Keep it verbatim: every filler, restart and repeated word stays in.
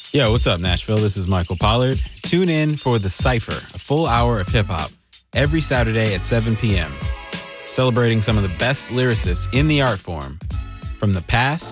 Yo, what's up, Nashville? This is Michael Pollard. Tune in for The Cypher, a full hour of hip-hop, every Saturday at seven p.m., celebrating some of the best lyricists in the art form, from the past